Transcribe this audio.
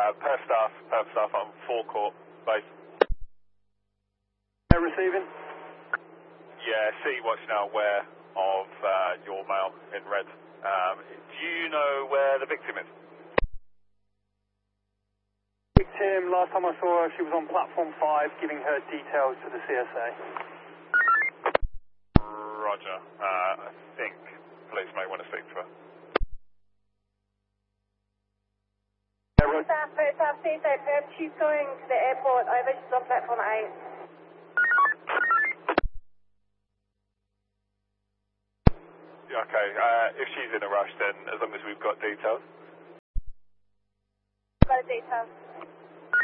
Per staff on forecourt base. Receiving? Yeah, see what's now aware of your mail in red. Do you know where the victim is? Victim, last time I saw her, she was on platform 5 giving her details to the CSA. Roger. I think police may want to speak to her. Staff, CSA, she's going to the airport. Over, she's on platform 8. Okay, if she's in a rush then, as long as we've got details. Got details.